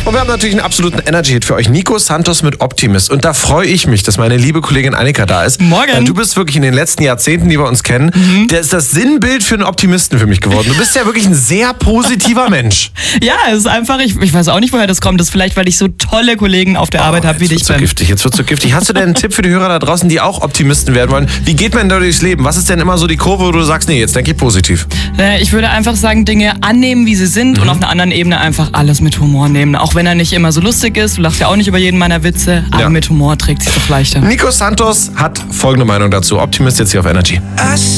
Und wir haben natürlich einen absoluten Energy-Hit für euch. Nico Santos mit Optimist. Und da freue ich mich, dass meine liebe Kollegin Annika da ist. Morgen. Du bist wirklich in den letzten Jahrzehnten, die wir uns kennen, der ist das Sinnbild für einen Optimisten für mich geworden. Du bist ja wirklich ein sehr positiver Mensch. Ja, es ist einfach, ich weiß auch nicht, woher das kommt. Das ist vielleicht, weil ich so tolle Kollegen auf der Arbeit habe, wie dich, Ben. Jetzt wird's so giftig. Hast du denn einen Tipp für die Hörer da draußen, die auch Optimisten werden wollen? Wie geht man da durchs Leben? Was ist denn immer so die Kurve, wo du sagst, nee, jetzt denke ich positiv? Ich würde einfach sagen, Dinge annehmen, wie sie sind und auf einer anderen Ebene einfach alles mit Humor nehmen. Auch wenn er nicht immer so lustig ist, du lachst ja auch nicht über jeden meiner Witze, aber mit Humor trägt sich doch leichter. Nico Santos hat folgende Meinung dazu. Optimist jetzt hier auf Energy.